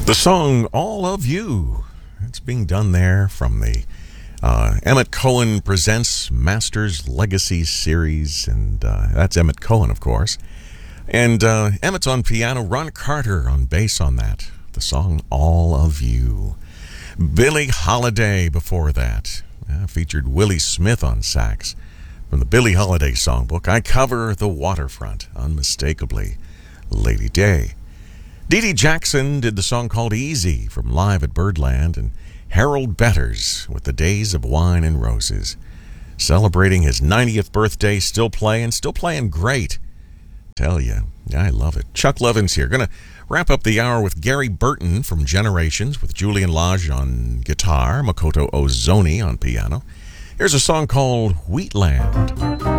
The song All of You. It's being done there from the Emmett Cohen Presents Masters Legacy series. And that's Emmett Cohen, of course. And Emmett's on piano, Ron Carter on bass on that. The song All of You. Billie Holiday before that. Featured Willie Smith on sax. From the Billie Holiday songbook, I Cover the Waterfront, unmistakably Lady Day. Dee Dee Jackson did the song called Easy from Live at Birdland, and Harold Betters with The Days of Wine and Roses. Celebrating his 90th birthday, still playing great. Tell you, I love it. Chuck Levin's here. Going to wrap up the hour with Gary Burton from Generations with Julian Lage on guitar, Makoto Ozoni on piano. Here's a song called Wheatland.